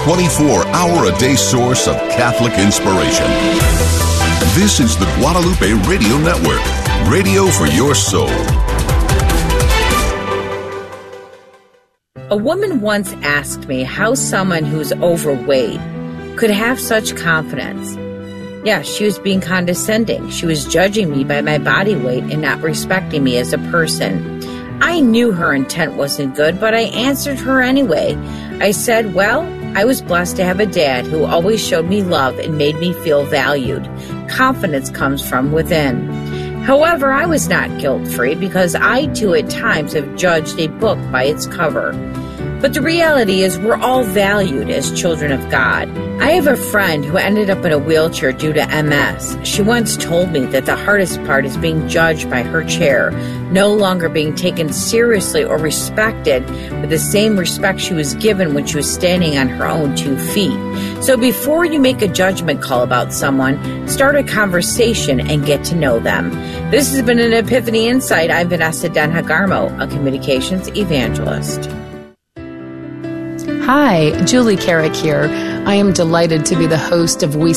24-hour-a-day source of Catholic inspiration. This is the Guadalupe Radio Network, radio for your soul. A woman once asked me how someone who's overweight could have such confidence. Yeah, she was being condescending. She was judging me by my body weight and not respecting me as a person. I knew her intent wasn't good, but I answered her anyway. I said, well, I was blessed to have a dad who always showed me love and made me feel valued. Confidence comes from within. However, I was not guilt-free because I too at times have judged a book by its cover. But the reality is we're all valued as children of God. I have a friend who ended up in a wheelchair due to MS. She once told me that the hardest part is being judged by her chair, no longer being taken seriously or respected with the same respect she was given when she was standing on her own 2 feet. So before you make a judgment call about someone, start a conversation and get to know them. This has been an Epiphany Insight. I'm Vanessa Denhagarmo, a communications evangelist. Hi, Julie Carrick here. I am delighted to be the host of We